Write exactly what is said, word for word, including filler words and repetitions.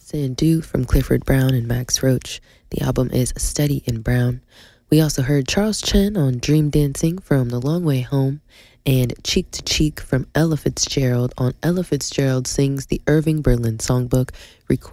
Sandu from Clifford Brown and Max Roach. The album is Steady in Brown. We also heard Charles Chen on Dream Dancing from The Long Way Home and Cheek to Cheek from Ella Fitzgerald on Ella Fitzgerald Sings the Irving Berlin Songbook, recorded